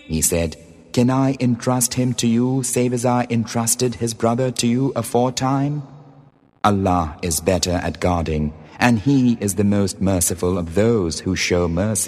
He said, "Can I entrust him to you save as I entrusted his brother to you aforetime? Allah is better at guarding, and He is the most merciful of those who show mercy."